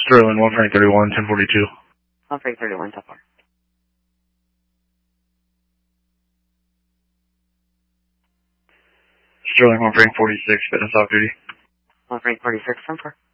Sterling, 1 Frank 31, 1042. 1 Frank 31, so far. Sterling, 1 Frank 46, fitness off duty. 1 Frank 46, so far.